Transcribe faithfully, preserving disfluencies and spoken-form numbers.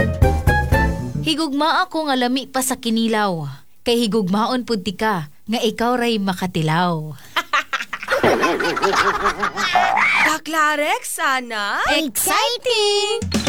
Higugma ako nga lami pa sa kinilaw. Kay higugmaon pud ti ka nga ikaw ray makatilaw. Kaklarek, sana? Exciting!